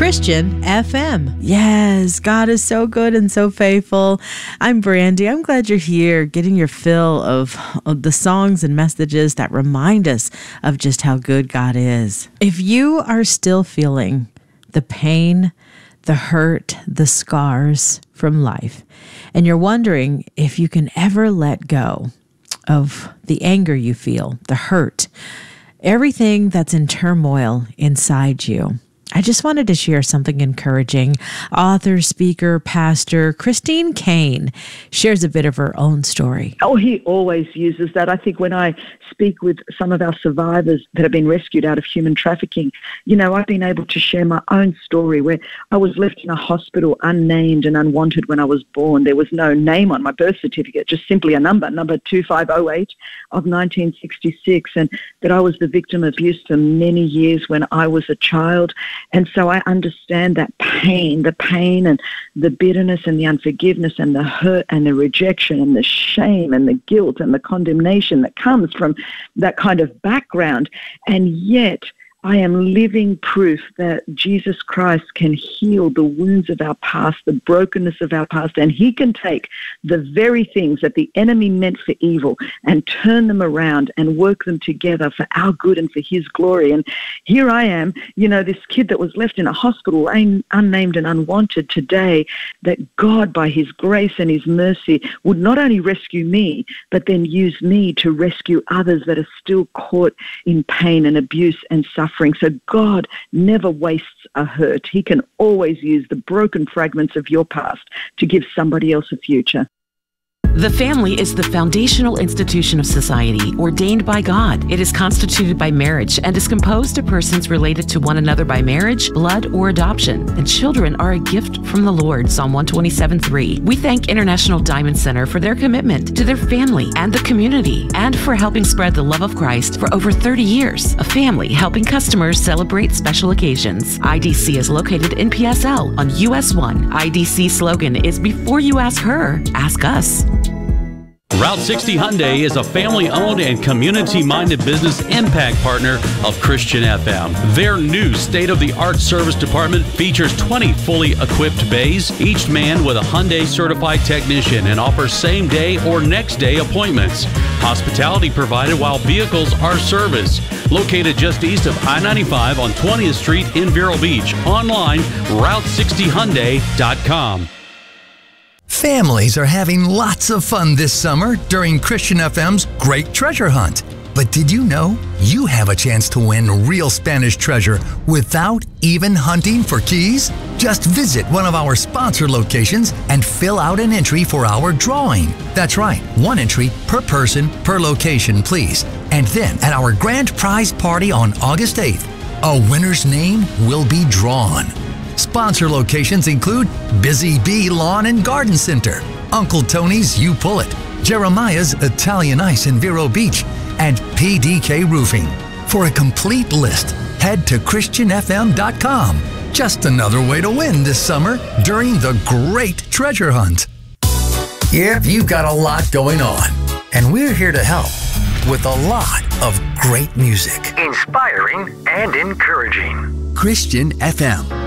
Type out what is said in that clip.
Christian FM. Yes, God is so good and so faithful. I'm Brandy. I'm glad you're here, getting your fill of the songs and messages that remind us of just how good God is. If you are still feeling the pain, the hurt, the scars from life, and you're wondering if you can ever let go of the anger you feel, the hurt, everything that's in turmoil inside you, I just wanted to share something encouraging. Author, speaker, pastor Christine Caine shares a bit of her own story. Oh, he always uses that. I think when I speak with some of our survivors that have been rescued out of human trafficking, I've been able to share my own story where I was left in a hospital unnamed and unwanted when I was born. There was no name on my birth certificate, just simply a number 2508 of 1966, and that I was the victim of abuse for many years when I was a child. And so I understand that pain and the bitterness and the unforgiveness and the hurt and the rejection and the shame and the guilt and the condemnation that comes from that kind of background. And yet I am living proof that Jesus Christ can heal the wounds of our past, the brokenness of our past, and he can take the very things that the enemy meant for evil and turn them around and work them together for our good and for his glory. And here I am, this kid that was left in a hospital, unnamed and unwanted today, that God, by his grace and his mercy, would not only rescue me, but then use me to rescue others that are still caught in pain and abuse and suffering. So God never wastes a hurt. He can always use the broken fragments of your past to give somebody else a future. The family is the foundational institution of society ordained by God. It is constituted by marriage and is composed of persons related to one another by marriage, blood, or adoption. And children are a gift from the Lord, Psalm 127:3. We thank International Diamond Center for their commitment to their family and the community, and for helping spread the love of Christ for over 30 years. A family helping customers celebrate special occasions. IDC is located in PSL on US 1. IDC slogan is, before you ask her, ask us. Route 60 Hyundai is a family-owned and community-minded business impact partner of Christian FM. Their new state-of-the-art service department features 20 fully equipped bays, each manned with a Hyundai-certified technician, and offers same-day or next-day appointments. Hospitality provided while vehicles are serviced. Located just east of I-95 on 20th Street in Vero Beach. Online, Route60Hyundai.com. Families are having lots of fun this summer during Christian FM's Great Treasure Hunt. But did you know you have a chance to win real Spanish treasure without even hunting for keys? Just visit one of our sponsor locations and fill out an entry for our drawing. That's right, one entry per person per location, please. And then at our grand prize party on August 8th, a winner's name will be drawn. Sponsor locations include Busy Bee Lawn and Garden Center, Uncle Tony's You Pull It, Jeremiah's Italian Ice in Vero Beach, and PDK Roofing. For a complete list, head to ChristianFM.com. Just another way to win this summer during the Great Treasure Hunt. Yep, you've got a lot going on, and we're here to help with a lot of great music. Inspiring and encouraging. Christian FM.